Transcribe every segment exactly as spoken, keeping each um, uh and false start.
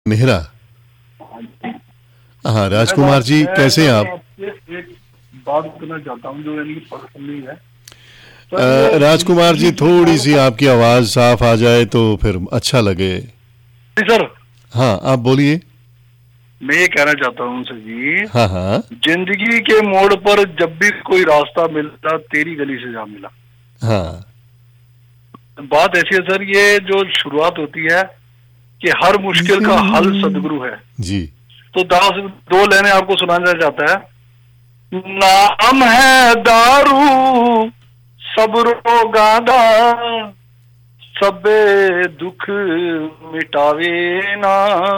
नेहरा। हाँ राजकुमार जी, कैसे हैं आप? एक बात करना चाहता हूँ जो यानी पर्सनली है। आ, राजकुमार जी, थोड़ी सी आपकी आवाज साफ आ जाए तो फिर अच्छा लगे। सर हाँ आप बोलिए। मैं ये कहना चाहता हूँ सर जी, हाँ हाँ जिंदगी के मोड़ पर जब भी कोई रास्ता मिलता तेरी गली से जा मिला। हाँ बात ऐसी है सर, ये जो शुरुआत होती है कि हर मुश्किल का हल सदगुरु है जी। तो दास दो लाइनें आपको सुनाना चाहता है। नाम है दारू सबरो गादा, सबे दुख मिटावे ना,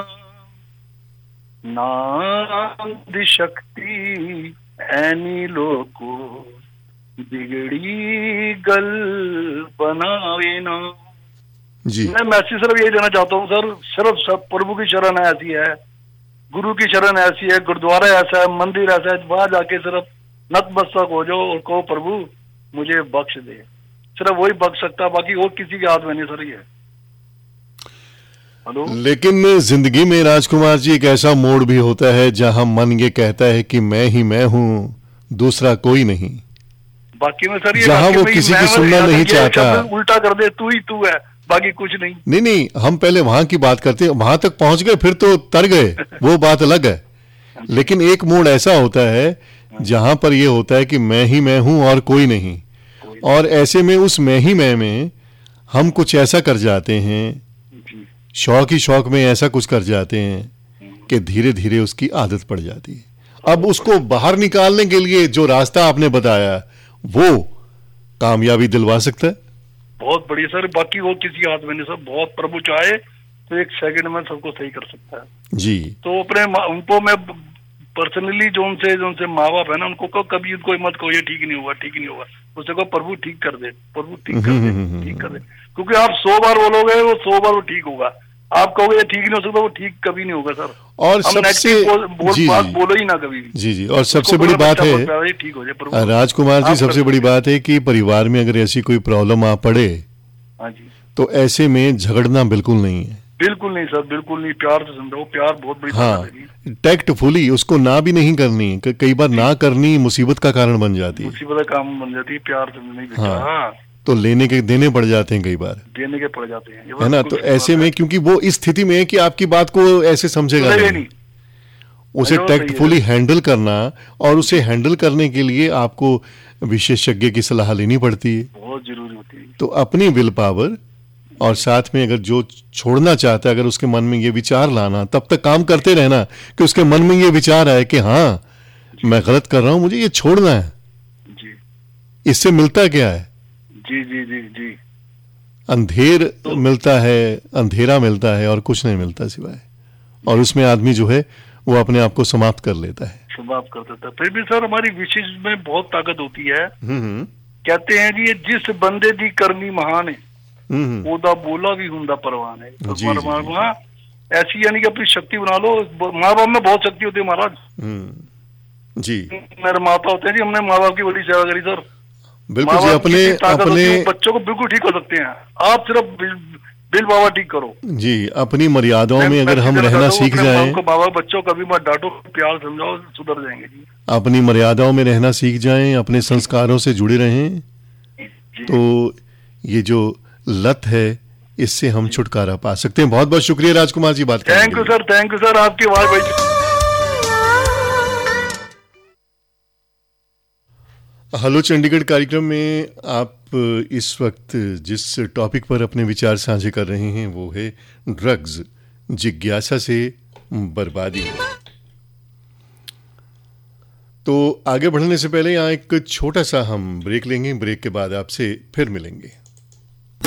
नाम दी शक्ति ऐनी लोको बिगड़ी गल बनावे ना। जी मैं मैसेज सिर्फ यही देना चाहता हूँ सर, सिर्फ सब प्रभु की शरण ऐसी है, गुरु की शरण ऐसी है, गुरुद्वारा ऐसा है, मंदिर ऐसा है, वहां जाके सिर्फ नतमस्तक हो जाओ और कहो प्रभु मुझे बख्श दे। सिर्फ वही बख्श सकता, बाकी और किसी के हाथ में नहीं सर ये। हेलो। लेकिन जिंदगी में राजकुमार जी एक ऐसा मोड़ भी होता है जहां मन ये कहता है कि मैं ही मैं हूं, दूसरा कोई नहीं। बाकी में सर ये जहां वो किसी की सुनना नहीं चाहता, उल्टा कर दे तू ही तू है, बाकी कुछ नहीं। नहीं नहीं, हम पहले वहां की बात करते हैं, वहां तक पहुंच गए फिर तो तर गए, वो बात अलग है। लेकिन एक मोड़ ऐसा होता है जहां पर ये होता है कि मैं ही मैं हूं और कोई नहीं, और ऐसे में उस मैं ही मैं में हम कुछ ऐसा कर जाते हैं, शौक ही शौक में ऐसा कुछ कर जाते हैं कि धीरे धीरे उसकी आदत पड़ जाती है। अब उसको बाहर निकालने के लिए जो रास्ता आपने बताया वो कामयाबी दिलवा सकता है। बहुत बढ़िया सर, बाकी वो किसी हाथ में नहीं सर, बहुत प्रभु चाहे तो एक सेकंड में सबको सही कर सकता है जी। तो अपने उनको मैं पर्सनली जो उनसे जो उनसे माँ बाप है ना, उनको कहो कभी उनको मत कहो ये ठीक नहीं होगा ठीक नहीं होगा, उससे कहो प्रभु ठीक कर दे, प्रभु ठीक कर दे, ठीक कर दे। क्योंकि आप सौ बार बोलोगे वो सौ बार वो ठीक होगा, आप कहोगे ये ठीक नहीं हो सकता, वो ठीक कभी नहीं होगा सर। और सबसे बोल, बोल, जी, बात जी, बोलो ही ना कभी भी। जी जी। और सबसे बड़ी बात है ठीक हो जाए राजकुमार जी, सबसे बड़ी बात है कि परिवार में अगर ऐसी कोई प्रॉब्लम आ पड़े हाँ जी, तो ऐसे में झगड़ना बिल्कुल नहीं है। बिल्कुल नहीं सर, बिल्कुल नहीं, प्यार से समझाओ, प्यार बहुत बड़ी हाँ, टैक्टफुली उसको ना भी नहीं करनी, कई बार ना करनी मुसीबत का कारण बन जाती है, मुसीबत का काम बन जाती है, प्यार से नहीं। हाँ, हाँ, तो लेने के देने पड़ जाते हैं कई बार, देने के पड़ जाते हैं, है ना। तो ऐसे में क्योंकि वो इस स्थिति में है कि आपकी बात को ऐसे समझेगा नहीं, नहीं। उसे टैक्टफुली हैंडल करना, और उसे हैंडल करने के लिए आपको विशेषज्ञ की सलाह लेनी पड़ती है, बहुत जरूरी होती है। तो अपनी विल पावर और साथ में अगर जो छोड़ना चाहता है, अगर उसके मन में ये विचार लाना, तब तक काम करते रहना कि उसके मन में ये विचार आए कि हाँ मैं गलत कर रहा हूं, मुझे ये छोड़ना है जी। इससे मिलता क्या है? जी जी जी जी अंधेर तो, मिलता है, अंधेरा मिलता है और कुछ नहीं मिलता सिवाय, और उसमें आदमी जो है वो अपने आप को समाप्त कर लेता है, समाप्त कर देता है। फिर भी सर हमारी विशेष में बहुत ताकत होती है। कहते हैं जी जिस बंदे दी करनी महान है ओदा बोला भी हुंदा परवान है। तो परमात्मा ऐसी यानी कि अपनी शक्ति बना लो। माँ बाप में बहुत शक्ति होती है महाराज जी। मेरे माता होते हैं जी, हमने माँ बाप की बड़ी सेवा करी सर। बिल्कुल जी, अपने अपने बच्चों को बिल्कुल ठीक कर सकते हैं, आप सिर्फ बिल बाबा ठीक करो जी। अपनी मर्यादाओं में अगर हम रहना सीख जाएं, बाबा बच्चों कभी मत डांटो, प्यार समझाओ, सुधर जाएंगे जी। अपनी मर्यादाओं में रहना सीख जाएं, अपने संस्कारों से जुड़े रहें, तो ये जो लत है इससे हम छुटकारा पा सकते हैं। बहुत बहुत शुक्रिया राजकुमार जी बात करने के लिए। Thank you sir, thank you sir, आपकी आवाज भाई। हेलो चंडीगढ़ कार्यक्रम में आप इस वक्त जिस टॉपिक पर अपने विचार साझे कर रहे हैं वो है ड्रग्स, जिज्ञासा से बर्बादी। तो आगे बढ़ने से पहले यहाँ एक छोटा सा हम ब्रेक लेंगे, ब्रेक के बाद आपसे फिर मिलेंगे।